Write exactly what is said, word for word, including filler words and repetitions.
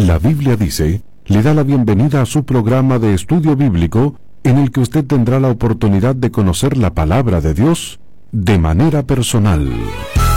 La Biblia Dice le da la bienvenida a su programa de estudio bíblico en el que usted tendrá la oportunidad de conocer la palabra de Dios de manera personal.